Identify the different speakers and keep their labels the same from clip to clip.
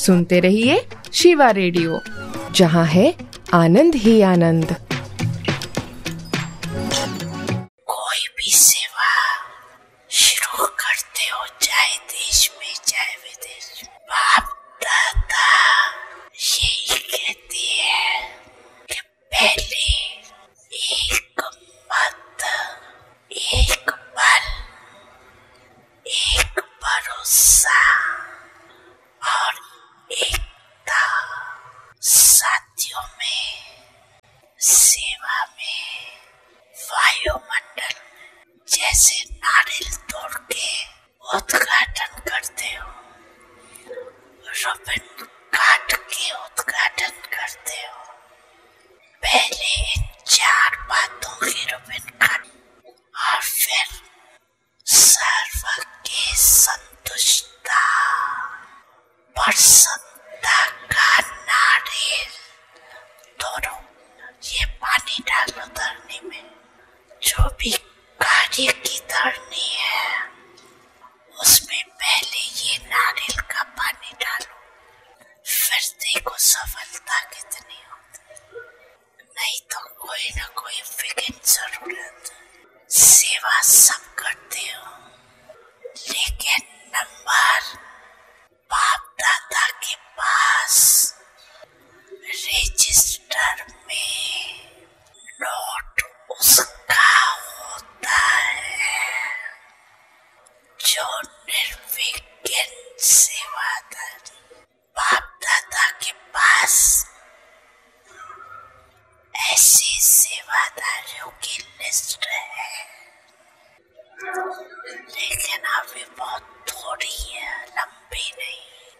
Speaker 1: सुनते रहिए शिवा रेडियो, जहाँ है आनंद ही आनंद।
Speaker 2: कोई भी सेवा शुरू करते हो, चाहे देश में चाहे विदेश, बाप दादा यही कहती है कि पहले एक मत, एक बल, एक भरोसा और एकता, साथियों में, सेवा में, वायुमंडल जैसे नारियल तोड़ के उद्घाटन करते हो, रिबन काट के उद्घाटन करते हो। पहले इन 4 बातों की रिबन काट और फिर सर्व के संतुष्टता, प्रसन्नता का नारियल दोनों, ये पानी डालो धरनी में। जो भी कार्य की धरनी है उसमें पहले ये नारियल का पानी डालो, फिर देखो सफलता कितनी होती। नहीं तो कोई ना कोई विघ्न जरूर रहता है। सेवा सब करते हो, लेकिन नंबर बाप दादा के पास रजिस्टर में नोट उसका होता है जो निर्विघ्न सेवादारी। बाप दादा के पास ऐसे सेवादारियों की लिस्ट है, लेकिन अभी बहुत थोड़ी है, लंबी नहीं।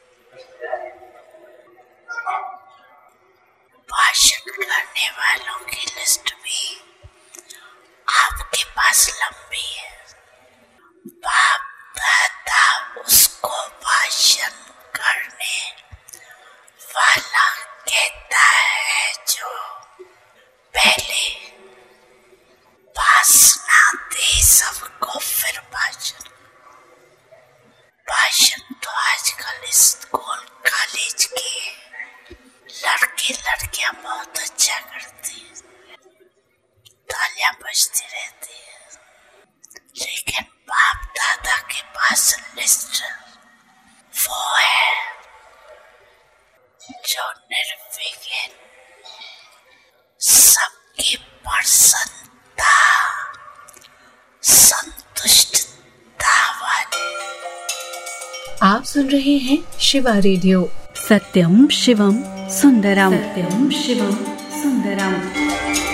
Speaker 2: भाषण करने वालों की लिस्ट भी आपके पास लंबी है। बाप दादा उसको भाषण करने वाला कहता है जो पहले भाषण दे सबको, फिर भाषण। भाषण तो आजकल स्कूल कॉलेज के लड़के लड़कियां बहुत अच्छा करती हैं, तालियां बजती रहती है, लेकिन बाप दादा के पास लिस्ट वो है जो निर्विघ्न सबकी प्रसन्नता, संतुष्टता वाले।
Speaker 3: आप सुन रहे हैं शिवा रेडियो,
Speaker 4: सत्यम शिवम सुंदरम, सत्यम शिवम सुंदरम।